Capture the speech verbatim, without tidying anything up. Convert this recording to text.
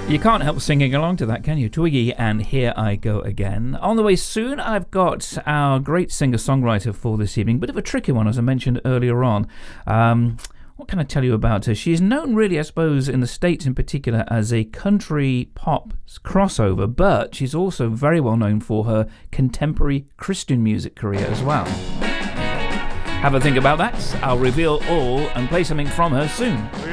You can't help singing along to that, can you? Twiggy and Here I Go Again. On the way soon, I've got our great singer-songwriter for this evening. Bit of a tricky one, as I mentioned earlier on. Um, what can I tell you about her? She's known really, I suppose, in the States in particular as a country pop crossover, but she's also very well known for her contemporary Christian music career as well. Have a think about that. I'll reveal all and play something from her soon.